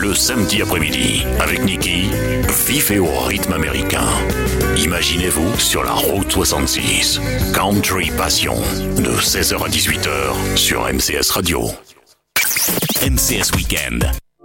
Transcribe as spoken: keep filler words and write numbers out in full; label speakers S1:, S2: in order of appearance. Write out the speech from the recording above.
S1: le samedi après-midi. Avec Niki, vif et au rythme américain. Imaginez-vous sur la route soixante-six. Country Passion, de seize heures à dix-huit heures sur M C S Radio. M C S Weekend.